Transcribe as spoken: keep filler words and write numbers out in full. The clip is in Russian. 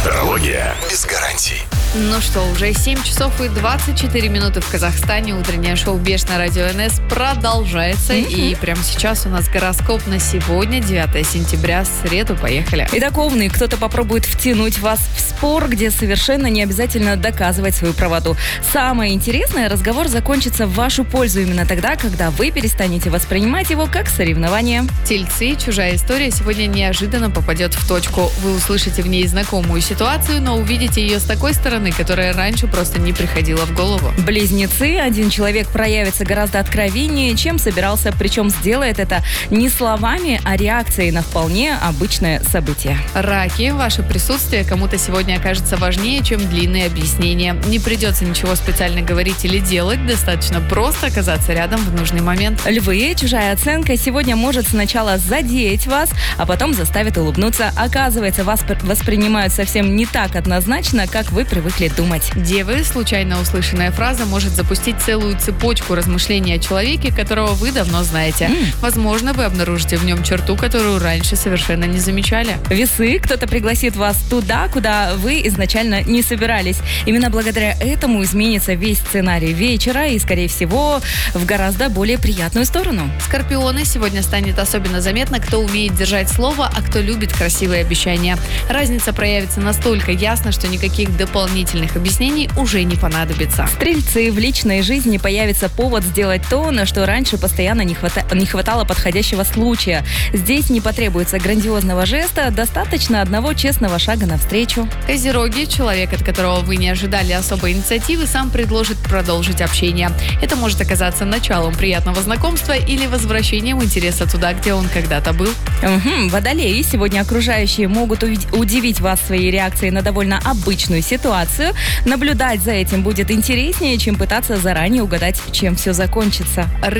Астрология без гарантий. Ну что, уже семь часов и двадцать четыре минуты в Казахстане. Утреннее шоу «Беш» на радио эн эс продолжается. Mm-hmm. И прямо сейчас у нас гороскоп на сегодня, девятое сентября, среду. Поехали. Итак, Овны, кто-то попробует втянуть вас в спор, где совершенно не обязательно доказывать свою правоту. Самое интересное, разговор закончится в вашу пользу именно тогда, когда вы перестанете воспринимать его как соревнование. Тельцы, чужая история сегодня неожиданно попадет в точку. Вы услышите в ней знакомую ситуацию, но увидите ее с такой стороны, которая раньше просто не приходила в голову. Близнецы. Один человек проявится гораздо откровеннее, чем собирался, причем сделает это не словами, а реакцией на вполне обычное событие. Раки. Ваше присутствие кому-то сегодня окажется важнее, чем длинные объяснения. Не придется ничего специально говорить или делать, достаточно просто оказаться рядом в нужный момент. Львы. Чужая оценка сегодня может сначала задеть вас, а потом заставит улыбнуться. Оказывается, вас воспринимают совсем не так однозначно, как вы привыкли думать. Девы. Случайно услышанная фраза может запустить целую цепочку размышлений о человеке, которого вы давно знаете. Mm. Возможно, вы обнаружите в нем черту, которую раньше совершенно не замечали. Весы. Кто-то пригласит вас туда, куда вы изначально не собирались. Именно благодаря этому изменится весь сценарий вечера и, скорее всего, в гораздо более приятную сторону. Скорпионы. Сегодня станет особенно заметно, кто умеет держать слово, а кто любит красивые обещания. Разница проявится настолько ясно, что никаких дополнительных объяснений уже не понадобится. Стрельцы. В личной жизни появится повод сделать то, на что раньше постоянно не, хвата... не хватало подходящего случая. Здесь не потребуется грандиозного жеста, достаточно одного честного шага навстречу. Козероги. Человек, от которого вы не ожидали особой инициативы, сам предложит продолжить общение. Это может оказаться началом приятного знакомства или возвращением интереса туда, где он когда-то был. Угу. Водолеи. Сегодня окружающие могут удивить вас своей реакцией на довольно обычную ситуацию. Наблюдать за этим будет интереснее, чем пытаться заранее угадать, чем все закончится.